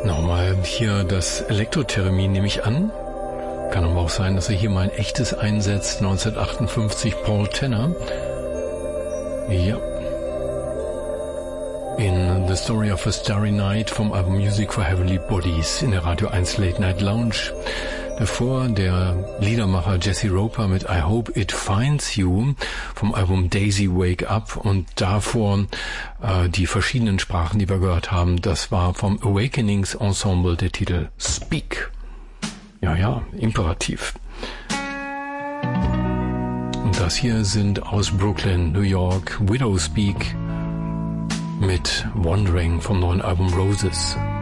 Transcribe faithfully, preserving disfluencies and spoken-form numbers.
Nochmal hier das Elektrotheremin nehme ich an. Kann aber auch sein, dass er hier mal ein echtes einsetzt. neunzehnhundertachtundfünfzig Paul Tenor. Ja. In The Story of a Starry Night vom Album Music for Heavenly Bodies in der Radio eins Late Night Lounge. Davor der Liedermacher Jesse Roper mit I Hope It Finds You vom Album Daisy Wake Up und davor äh, die verschiedenen Sprachen, die wir gehört haben, das war vom Awakenings Ensemble der Titel Speak. Ja, ja, Imperativ. Und das hier sind aus Brooklyn, New York, Widow Speak mit Wandering vom neuen Album Roses.